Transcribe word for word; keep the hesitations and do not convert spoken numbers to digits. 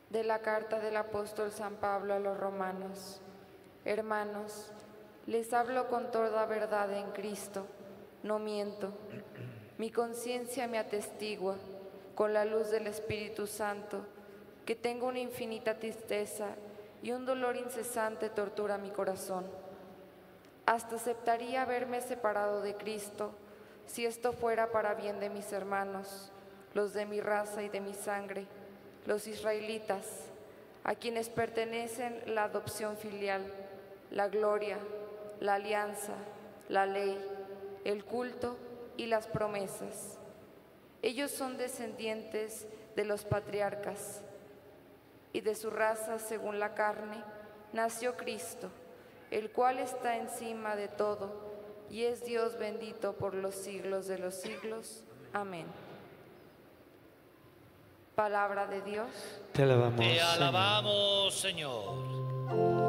De la carta del apóstol San Pablo a los romanos. Hermanos, les hablo con toda verdad en Cristo, no miento. Mi conciencia me atestigua, con la luz del Espíritu Santo, que tengo una infinita tristeza y un dolor incesante tortura mi corazón. Hasta aceptaría haberme separado de Cristo, si esto fuera para bien de mis hermanos, los de mi raza y de mi sangre, los israelitas, a quienes pertenecen la adopción filial, la gloria, la alianza, la ley, el culto y las promesas. Ellos son descendientes de los patriarcas, y de su raza, según la carne, nació Cristo, el cual está encima de todo, y es Dios bendito por los siglos de los siglos. Amén. Palabra de Dios. Te alabamos, Te Señor. alabamos, Señor.